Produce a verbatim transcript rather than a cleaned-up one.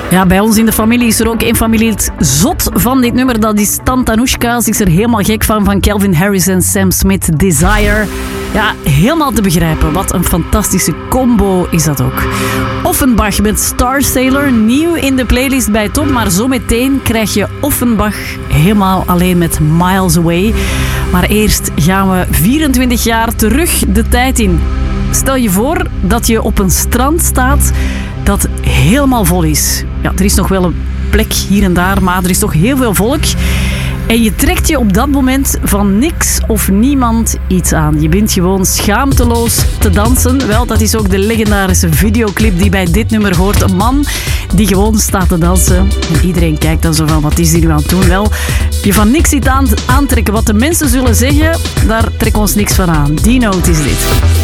Ja, bij ons in de familie is er ook één familielid zot van dit nummer. Dat is Tante Anoushka. Ze is er helemaal gek van, van Calvin Harris en Sam Smith, Desire. Ja, helemaal te begrijpen. Wat een fantastische combo is dat ook. Offenbach met Star Sailor, nieuw in de playlist bij Top. Maar zometeen krijg je Offenbach helemaal alleen met Miles Away. Maar eerst gaan we vierentwintig jaar terug de tijd in. Stel je voor dat je op een strand staat dat helemaal vol is. Ja, er is nog wel een plek hier en daar, maar er is toch heel veel volk. En je trekt je op dat moment van niks of niemand iets aan. Je bent gewoon schaamteloos te dansen. Wel, dat is ook de legendarische videoclip die bij dit nummer hoort. Een man die gewoon staat te dansen. En iedereen kijkt dan zo van, wat is die nu aan het doen? Wel, je van niks iets aan aantrekken. Wat de mensen zullen zeggen, daar trekken we ons niks van aan. Die noot is dit.